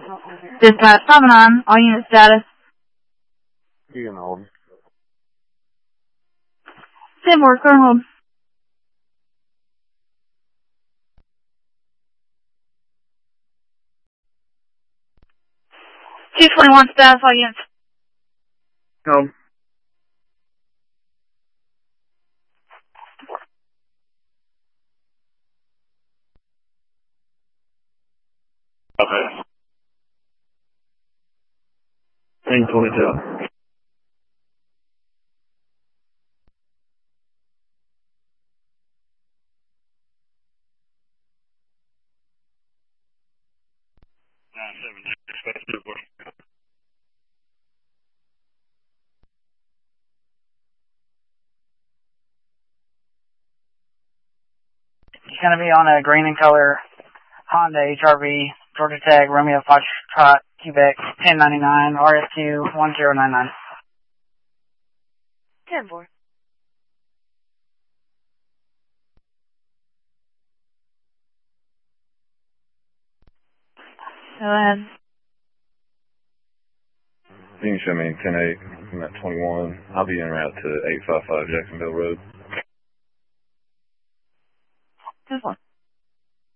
Dispatch 59, all unit status. You can hold. 10-4, current hold. 221 status, all units. Hold. Okay. 1022. It's going to be on a green and color Honda HRV, Georgia Tag, Romeo Foxtrot, Quebec, 1099, RSQ 1099. 10-4. Go ahead. You can show me 10-8. I'm at 21. I'll be en route to 855 Jacksonville Road. 10-4.